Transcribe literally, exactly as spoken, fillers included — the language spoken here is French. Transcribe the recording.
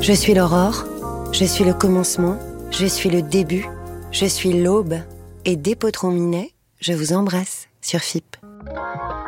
Je suis l'aurore, je suis le commencement, je suis le début, je suis l'aube. Et dès Potron Minet, je vous embrasse sur F I P.